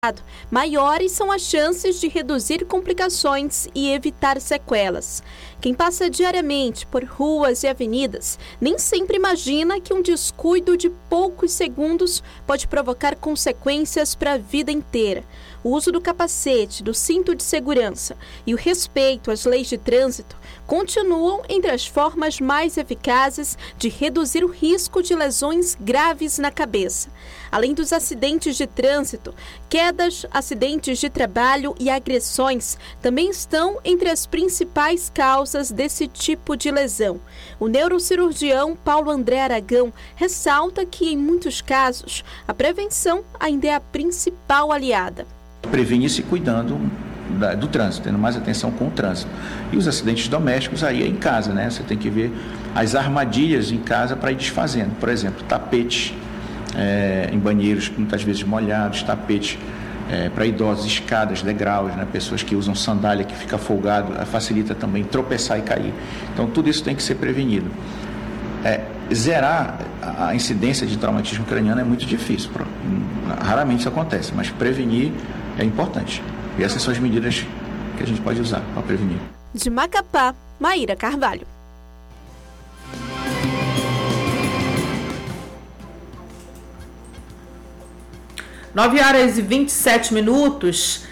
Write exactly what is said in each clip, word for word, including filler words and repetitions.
maiores são as chances de reduzir complicações e evitar sequelas. Quem passa diariamente por ruas e avenidas nem sempre imagina que um descuido de poucos segundos pode provocar consequências para a vida inteira. O uso do capacete, do cinto de segurança e o respeito às leis de trânsito continuam entre as formas mais eficazes de reduzir o risco de lesões graves na cabeça. Além dos acidentes de trânsito, quedas, acidentes de trabalho e agressões também estão entre as principais causas desse tipo de lesão. O neurocirurgião Paulo André Aragão ressalta que, em muitos casos, a prevenção ainda é a principal aliada. Prevenir se cuidando da, do trânsito, tendo mais atenção com o trânsito. E os acidentes domésticos aí é em casa, né? Você tem que ver as armadilhas em casa para ir desfazendo. Por exemplo, tapetes é, em banheiros muitas vezes molhados, tapetes é, para idosos, escadas, degraus, né? Pessoas que usam sandália que fica folgado, facilita também tropeçar e cair. Então tudo isso tem que ser prevenido. É, zerar a incidência de traumatismo craniano é muito difícil, raramente isso acontece, mas prevenir é importante. E essas são as medidas que a gente pode usar para prevenir. De Macapá, Maíra Carvalho. nove horas e vinte e sete minutos.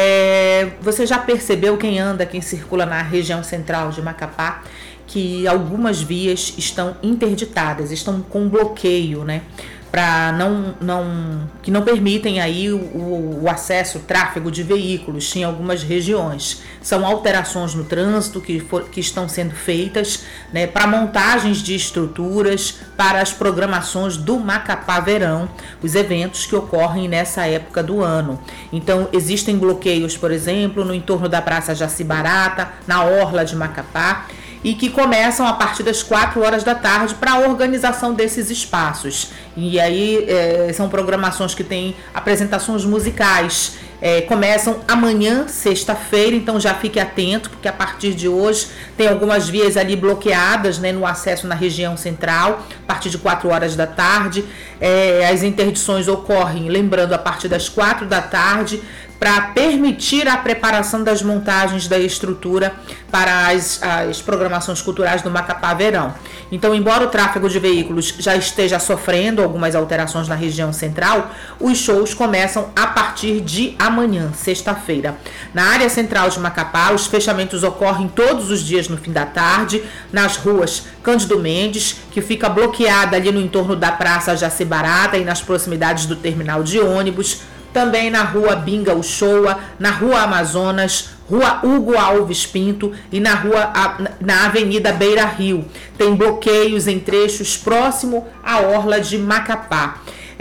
É, você já percebeu, quem anda, quem circula na região central de Macapá, que algumas vias estão interditadas, estão com bloqueio, né? Para não, não, que não permitem aí o, o acesso, o tráfego de veículos em algumas regiões. São alterações no trânsito que, for, que estão sendo feitas, né, para montagens de estruturas para as programações do Macapá Verão, os eventos que ocorrem nessa época do ano. Então, existem bloqueios, por exemplo, no entorno da Praça Jaci Barata, na orla de Macapá, e que começam a partir das quatro horas da tarde para a organização desses espaços. E aí é, são programações que têm apresentações musicais. É, começam amanhã, sexta-feira, então já fique atento, porque a partir de hoje tem algumas vias ali bloqueadas, né, no acesso na região central, a partir de quatro horas da tarde. É, as interdições ocorrem, lembrando, a partir das quatro da tarde, para permitir a preparação das montagens da estrutura para as, as programações culturais do Macapá Verão. Então, embora o tráfego de veículos já esteja sofrendo algumas alterações na região central, os shows começam a partir de amanhã, sexta-feira. Na área central de Macapá, os fechamentos ocorrem todos os dias no fim da tarde, nas ruas Cândido Mendes, que fica bloqueada ali no entorno da Praça Jaci Barata e nas proximidades do terminal de ônibus, também na rua Binga Uchoa, na rua Amazonas, rua Hugo Alves Pinto e na rua na Avenida Beira Rio. Tem bloqueios em trechos próximo à orla de Macapá.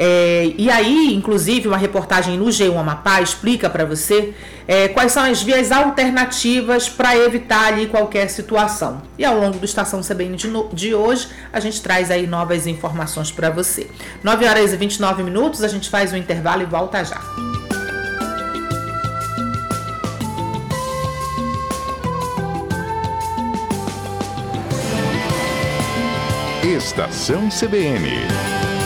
É, e aí, inclusive, uma reportagem no G um Amapá explica para você é, quais são as vias alternativas para evitar ali qualquer situação. E ao longo do Estação C B N de, no, de hoje, a gente traz aí novas informações para você. nove horas e vinte e nove minutos, a gente faz um intervalo e volta já. Estação C B N.